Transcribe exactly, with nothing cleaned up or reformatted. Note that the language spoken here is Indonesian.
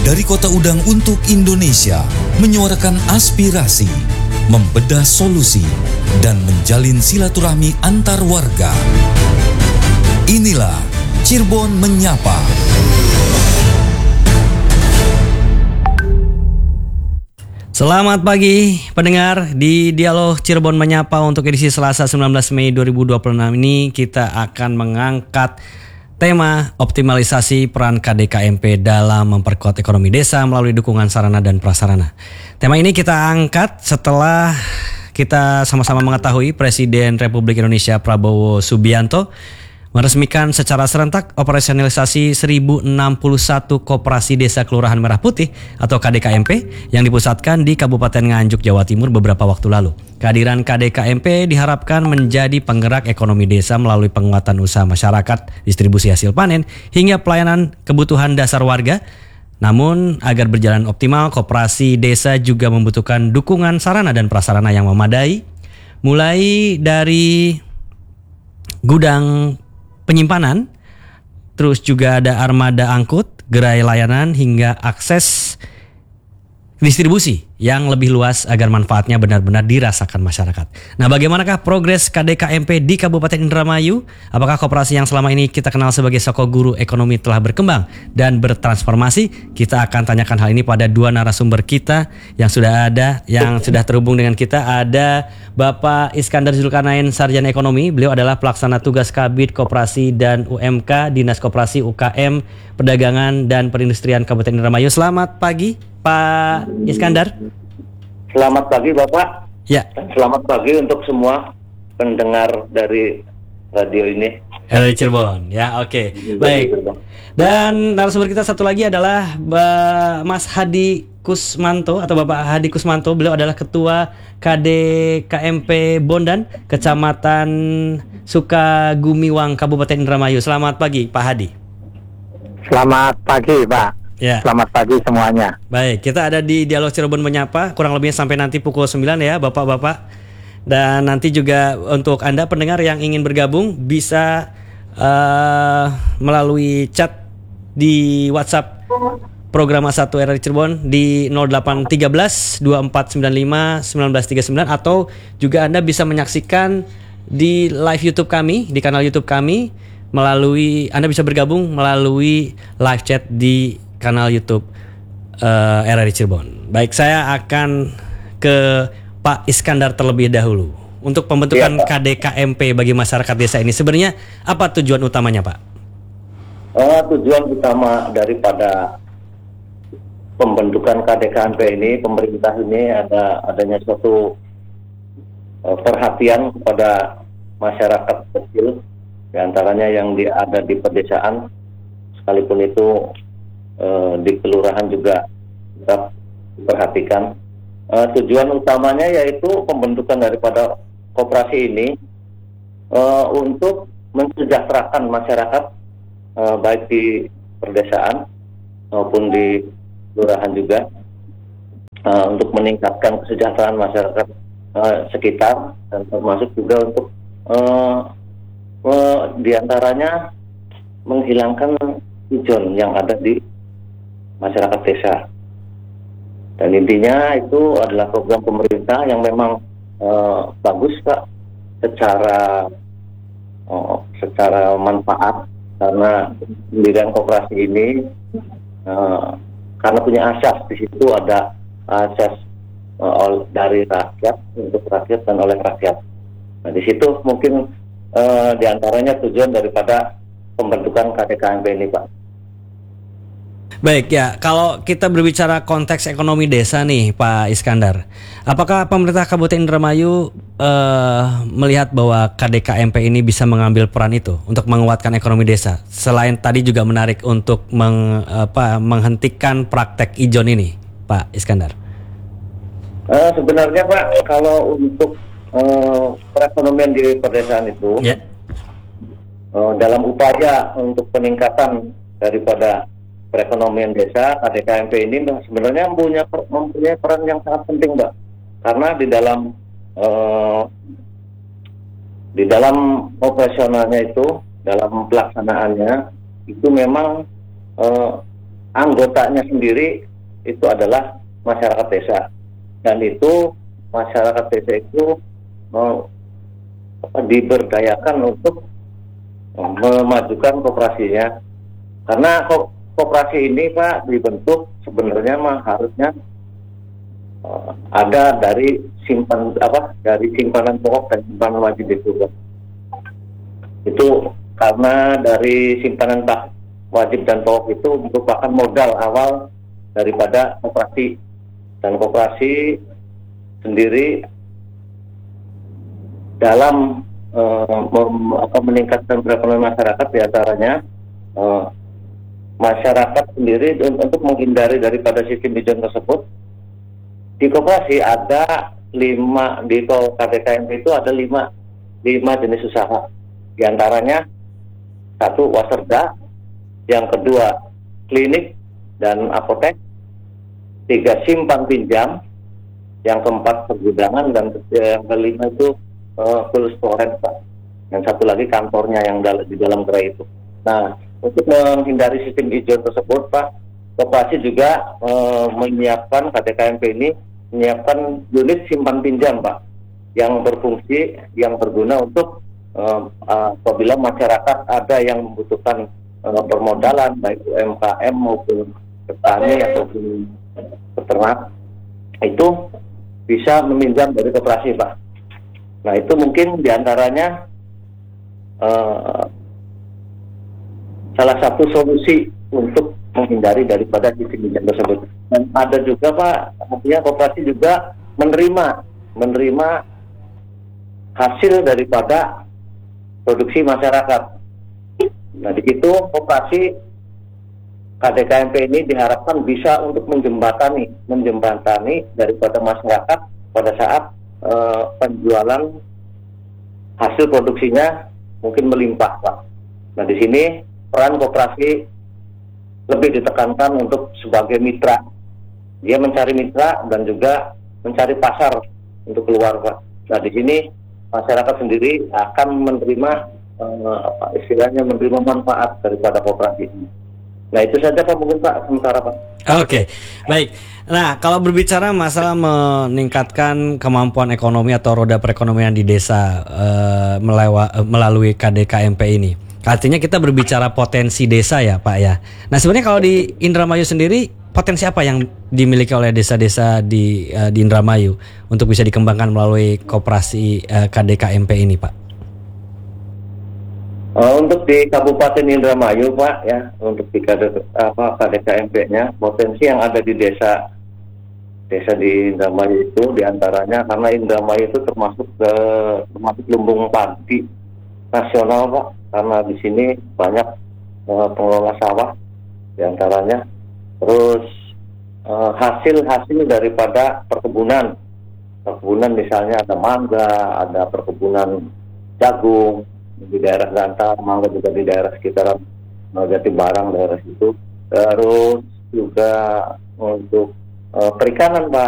Dari Kota Udang untuk Indonesia, menyuarakan aspirasi, membedah solusi, dan menjalin silaturahmi antar warga. Inilah Cirebon Menyapa. Selamat pagi pendengar di Dialog Cirebon Menyapa untuk edisi Selasa sembilan belas Mei dua ribu dua puluh enam ini kita akan mengangkat tema optimalisasi peran K D K M P dalam memperkuat ekonomi desa melalui dukungan sarana dan prasarana. Tema ini kita angkat setelah kita sama-sama mengetahui Presiden Republik Indonesia Prabowo Subianto meresmikan secara serentak operasionalisasi seribu enam puluh satu Koperasi Desa Kelurahan Merah Putih atau K D K M P yang dipusatkan di Kabupaten Nganjuk, Jawa Timur beberapa waktu lalu. Kehadiran K D K M P diharapkan menjadi penggerak ekonomi desa melalui penguatan usaha masyarakat, distribusi hasil panen, hingga pelayanan kebutuhan dasar warga. Namun agar berjalan optimal, koperasi desa juga membutuhkan dukungan sarana dan prasarana yang memadai, mulai dari gudang penyimpanan, terus juga ada armada angkut, gerai layanan, hingga akses distribusi yang lebih luas agar manfaatnya benar-benar dirasakan masyarakat. Nah, bagaimanakah progres K D K M P di Kabupaten Indramayu? Apakah koperasi yang selama ini kita kenal sebagai Soko Guru Ekonomi telah berkembang dan bertransformasi? Kita akan tanyakan hal ini pada dua narasumber kita yang sudah ada, yang sudah terhubung dengan kita. Ada Bapak Iskandar Zulkarnain, Sarjana Ekonomi. Beliau adalah pelaksana tugas Kabid Koperasi dan U M K Dinas Koperasi, U K M, Perdagangan dan Perindustrian Kabupaten Indramayu. Selamat pagi Pak Iskandar. Selamat pagi Bapak. Ya. Selamat pagi untuk semua pendengar dari radio ini. Radio Cirebon. Ya, oke. Okay. Baik. Dan narasumber kita satu lagi adalah Mas Hadi Kusmanto atau Bapak Hadi Kusmanto. Beliau adalah Ketua K D K M P Bondan, Kecamatan Sukagumiwang, Kabupaten Indramayu. Selamat pagi Pak Hadi. Selamat pagi Pak. Ya. Selamat pagi semuanya. Baik, kita ada di Dialog Cirebon Menyapa kurang lebihnya sampai nanti pukul sembilan ya Bapak-bapak. Dan nanti juga untuk Anda pendengar yang ingin bergabung bisa uh, melalui chat di WhatsApp program satu R R I Cirebon di nol delapan satu tiga dua empat sembilan lima satu sembilan tiga sembilan, atau juga Anda bisa menyaksikan di live YouTube kami, di kanal YouTube kami melalui, Anda bisa bergabung melalui live chat di kanal YouTube uh, R R I Cirebon. Baik, saya akan ke Pak Iskandar terlebih dahulu. Untuk pembentukan ya, K D K M P bagi masyarakat desa ini sebenarnya apa tujuan utamanya, Pak? Uh, tujuan utama daripada pembentukan K D K M P ini, pemerintah ini ada adanya suatu uh, perhatian kepada masyarakat kecil, diantaranya yang di, ada di pedesaan, sekalipun itu Uh, di kelurahan juga tetap diperhatikan. Uh, tujuan utamanya yaitu pembentukan daripada koperasi ini uh, untuk mensejahterakan masyarakat uh, baik di perdesaan maupun di kelurahan juga, uh, untuk meningkatkan kesejahteraan masyarakat uh, sekitar, dan termasuk juga untuk uh, uh, diantaranya menghilangkan ijon yang ada di masyarakat desa. Dan intinya itu adalah program pemerintah yang memang uh, bagus Pak secara uh, secara manfaat, karena pendirian koperasi ini uh, karena punya asas, di situ ada asas uh, dari rakyat, untuk rakyat dan oleh rakyat. Nah, di situ mungkin uh, diantaranya tujuan daripada pembentukan K D K M P ini Pak. Baik ya, kalau kita berbicara konteks ekonomi desa nih Pak Iskandar, apakah pemerintah Kabupaten Indramayu uh, melihat bahwa K D K M P ini bisa mengambil peran itu untuk menguatkan ekonomi desa, selain tadi juga menarik untuk meng, apa, menghentikan praktek ijon ini Pak Iskandar? Uh, sebenarnya Pak, kalau untuk uh, perekonomian di pedesaan itu, yeah. uh, dalam upaya untuk peningkatan daripada perekonomian desa, K D K M P ini sebenarnya mempunyai, mempunyai peran yang sangat penting, Mbak. Karena di dalam uh, di dalam operasionalnya itu, dalam pelaksanaannya itu memang uh, anggotanya sendiri itu adalah masyarakat desa, dan itu masyarakat desa itu uh, diberdayakan untuk memajukan koperasinya, karena ko- koperasi ini Pak dibentuk sebenarnya mah harusnya uh, ada dari simpan apa dari simpanan pokok dan simpanan wajib itu Pak. Itu karena dari simpanan pak wajib dan pokok itu merupakan modal awal daripada koperasi, dan koperasi sendiri dalam uh, mem, apa, meningkatkan perekonomian masyarakat, diantaranya uh, masyarakat sendiri untuk menghindari daripada sistem hijau tersebut. Di koperasi ada lima, di K D K M P itu ada lima lima jenis usaha, diantaranya satu waserda, yang kedua klinik dan apotek, tiga simpan pinjam, yang keempat pergudangan, dan yang kelima itu uh, cold storage Pak. Yang satu lagi kantornya yang dal- di dalam gerai itu. Nah, untuk menghindari sistem hijau tersebut Pak, koperasi juga uh, menyiapkan, K D K M P ini menyiapkan unit simpan pinjam Pak, yang berfungsi, yang berguna untuk uh, uh, apabila masyarakat ada yang membutuhkan uh, permodalan, baik U M K M maupun petani ataupun peternak, itu bisa meminjam dari koperasi Pak. Nah, itu mungkin diantaranya uh, salah satu solusi untuk menghindari daripada sistem pinjam tersebut. Dan ada juga Pak, artinya koperasi juga menerima menerima hasil daripada produksi masyarakat. Nah, di situ koperasi K D K M P ini diharapkan bisa untuk menjembatani menjembatani daripada masyarakat pada saat uh, penjualan hasil produksinya mungkin melimpah Pak. Nah, di sini peran koperasi lebih ditekankan untuk sebagai mitra. Dia mencari mitra dan juga mencari pasar untuk keluar Pak. Nah, di sini masyarakat sendiri akan menerima uh, apa istilahnya menerima manfaat daripada koperasi ini. Nah, itu saja Pak mungkin Pak sementara Pak. Oke, baik. Nah, kalau berbicara masalah meningkatkan kemampuan ekonomi atau roda perekonomian di desa uh, melewa, uh, melalui K D K M P ini, artinya kita berbicara potensi desa ya Pak ya. Nah, sebenarnya kalau di Indramayu sendiri, potensi apa yang dimiliki oleh desa-desa di uh, di Indramayu untuk bisa dikembangkan melalui koperasi uh, K D K M P ini Pak? Uh, untuk di Kabupaten Indramayu Pak ya, untuk di K D, apa, K D K M P-nya, potensi yang ada di desa desa di Indramayu itu diantaranya karena Indramayu itu termasuk ke termasuk lumbung padi nasional Pak, karena di sini banyak uh, pengelola sawah diantaranya. Terus uh, hasil-hasil daripada perkebunan, perkebunan misalnya ada mangga, ada perkebunan jagung di daerah Gantar, mangga juga di daerah sekitaran Jatibarang daerah situ. Terus juga untuk uh, perikanan Pak.